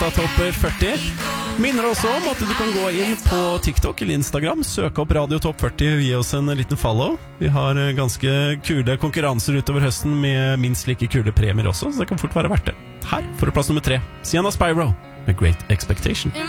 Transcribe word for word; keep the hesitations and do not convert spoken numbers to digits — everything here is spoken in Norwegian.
låta Topp førti. Minner også om at du kan gå inn på TikTok eller Instagram, søke opp Radio Topp førti og gi oss en liten follow. Vi har ganske kule konkurranser utover høsten med minst like kule premier også, så det kan fort være verdt det. Her får du plass nummer tre, Sienna Spyro med Great Expectation.